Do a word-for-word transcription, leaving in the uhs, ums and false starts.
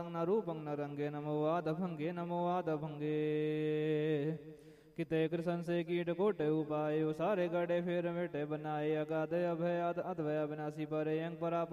न रूपं न रंगे नमो आदभंगे नमो आदभंगे किते कृष्ण से कीट कोटे उपाय सारे गड़े फेर मिटे बनाए अगाध अभय अद्वय अविनाशी परे यंग परा